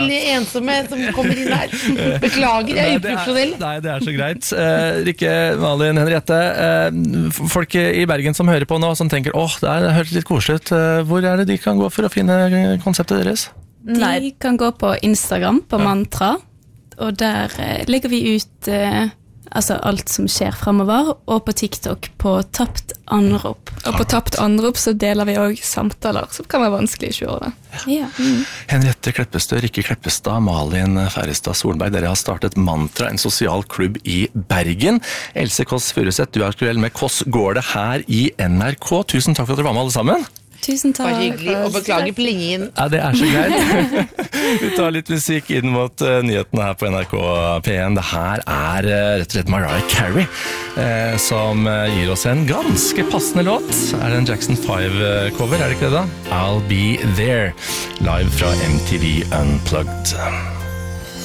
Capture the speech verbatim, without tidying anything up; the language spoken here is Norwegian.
ensomme som kommer inn her. Beklager, jeg er uprofesjonell. Nei, det er så greit. Eh, Rikke, Malin, Henriette, eh, folk i Bergen som hører på nå, som tenker, åh, det er hørt litt koselig ut. Hvor er det de kan gå for å finne konseptet deres? De kan gå på Instagram, på Mantra, og der eh, legger vi ut eh, altså alt som skjer fremover, og på TikTok på Tapt Anrop. Og på Tapt Anrop så deler vi også samtaler, som kan være vanskelig i tjue-årene. Ja. Mm. Henriette Kleppestø, Rikke Kleppestad, Malin Færestad Solberg, dere har startet Mantra, en sosial klubb i Bergen. Else Kåss Furuseth, du er aktuell med Kåss går det her i N R K. Tusen takk for at dere var med alle sammen. Tusen takk. Bare hyggelig, og beklager plingen. Ja, det er så greit. Vi tar litt musikk inn mot uh, nyhetene her på N R K P en. Det her er uh, rett og slett Mariah Carey, uh, som uh, gir oss en ganske passende låt. Er det en Jackson five-cover, er det ikke det da? I'll Be There, live fra M T V Unplugged.